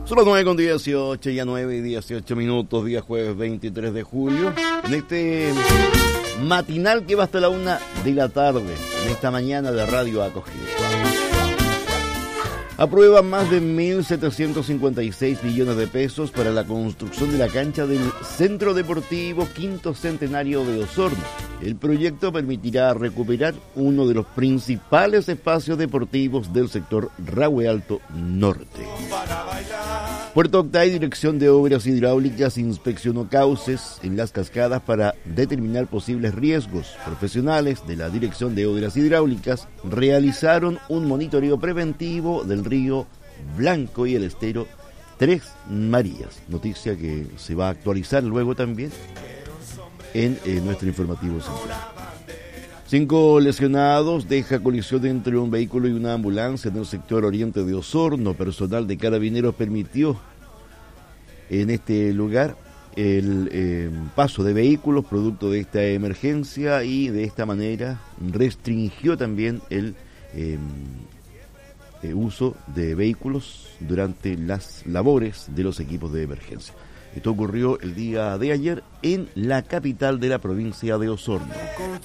Son las 9:18, ya 9:18 minutos, día jueves 23 de julio. En este matinal que va hasta la 1 de la tarde, en esta mañana de Radio Acogida. Aprueban más de 1.756 millones de pesos para la construcción de la cancha del Centro Deportivo Quinto Centenario de Osorno. El proyecto permitirá recuperar uno de los principales espacios deportivos del sector Rahue Alto Norte. Puerto Octay, Dirección de Obras Hidráulicas, inspeccionó cauces en las cascadas para determinar posibles riesgos. Profesionales de la Dirección de Obras Hidráulicas realizaron un monitoreo preventivo del río Blanco y el estero Tres Marías. Noticia que se va a actualizar luego también en nuestro informativo central. 5 lesionados, deja colisión entre un vehículo y una ambulancia en el sector oriente de Osorno. Personal de Carabineros permitió en este lugar el paso de vehículos producto de esta emergencia y de esta manera restringió también el uso de vehículos durante las labores de los equipos de emergencia. Esto ocurrió el día de ayer en la capital de la provincia de Osorno.